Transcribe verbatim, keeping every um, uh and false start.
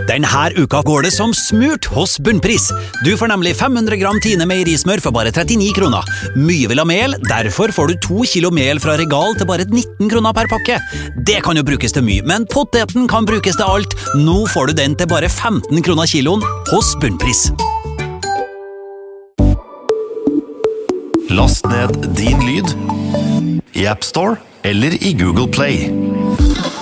Denne uka går det som smurt hos Bunnpris. Du får nemlig fem hundre gram Tine meierismør for bare trettini kroner. Mye vil ha mel, derfor får du to kilo mel fra Regal til bare nitten kroner per pakke. Det kan jo brukes til mye, men poteten kan brukes til alt. Nå får du den til bare femten kroner kiloen hos Bunnpris. Last ned din lyd i App Store eller i Google Play.